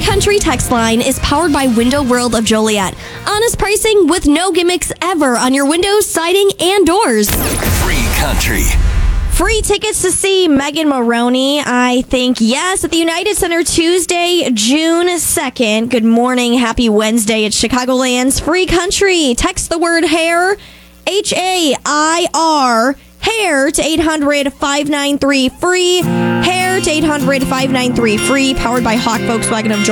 Country text line is powered by Window World of Joliet. Honest pricing with no gimmicks ever on your windows, siding, and doors. Free Country. Free tickets to see Megan Maroney, I think, yes, at the United Center Tuesday, June 2nd. Good morning. Happy Wednesday. It's Chicagoland's Free Country. Text the word hair, HAIR, hair to 800-593-FREE. Hair to 800-593-FREE. Powered by Hawk Volkswagen of Joliet.